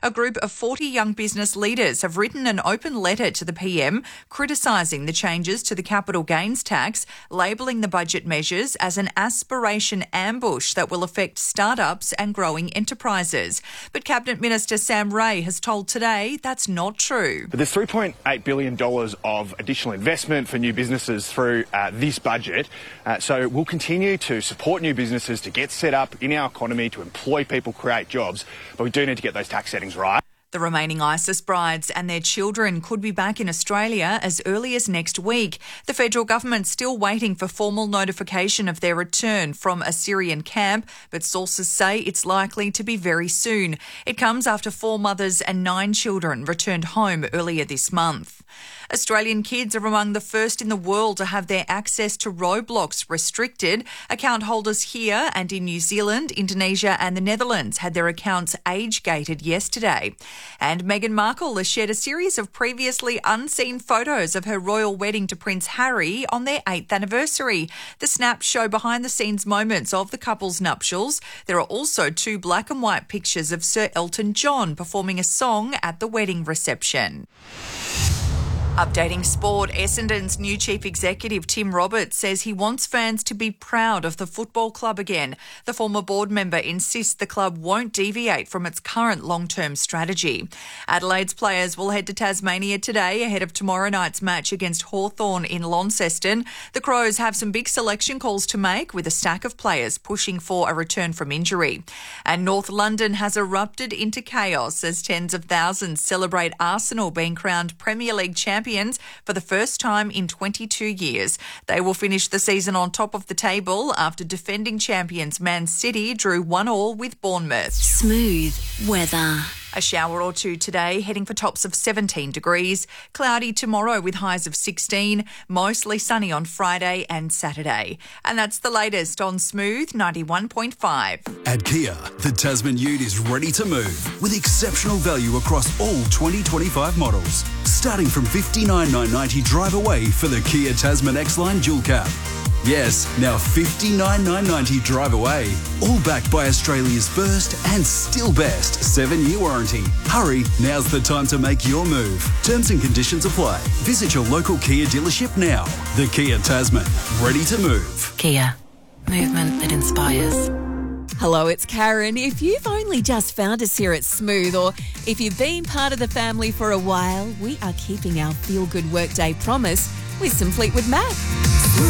A group of 40 young business leaders have written an open letter to the PM criticising the changes to the capital gains tax, labelling the budget measures as an aspiration ambush that will affect startups and growing enterprises. But Cabinet Minister Sam Ray has told Today that's not true. But there's $3.8 billion of additional investment for new businesses through this budget. So we'll continue to support new businesses to get set up in our economy, to employ people, create jobs. But we do need to get those tax settings right. The remaining ISIS brides and their children could be back in Australia as early as next week. The federal government's still waiting for formal notification of their return from a Syrian camp, but sources say it's likely to be very soon. It comes after 4 mothers and 9 children returned home earlier this month. Australian kids are among the first in the world to have their access to Roblox restricted. Account holders here and in New Zealand, Indonesia and the Netherlands had their accounts age-gated yesterday. And Meghan Markle has shared a series of previously unseen photos of her royal wedding to Prince Harry on their 8th anniversary. The snaps show behind-the-scenes moments of the couple's nuptials. There are also 2 black and white pictures of Sir Elton John performing a song at the wedding reception. Updating sport, Essendon's new chief executive Tim Roberts says he wants fans to be proud of the football club again. The former board member insists the club won't deviate from its current long-term strategy. Adelaide's players will head to Tasmania today ahead of tomorrow night's match against Hawthorn in Launceston. The Crows have some big selection calls to make, with a stack of players pushing for a return from injury. And North London has erupted into chaos as tens of thousands celebrate Arsenal being crowned Premier League champions for the first time in 22 years. They will finish the season on top of the table after defending champions Man City drew 1-1 with Bournemouth. Smooth weather. A shower or 2 today, heading for tops of 17 degrees. Cloudy tomorrow with highs of 16. Mostly sunny on Friday and Saturday. And that's the latest on Smooth 91.5. At Kia, the Tasman Ute is ready to move with exceptional value across all 2025 models. Starting from $59,990 drive away for the Kia Tasman X-Line Dual Cab. Yes, now $59,990 drive away. All backed by Australia's first and still best 7-year warranty. Hurry, now's the time to make your move. Terms and conditions apply. Visit your local Kia dealership now. The Kia Tasman, ready to move. Kia, movement that inspires. Hello, it's Karen. If you've only just found us here at Smooth, or if you've been part of the family for a while, we are keeping our feel-good workday promise with some Fleetwood Mac.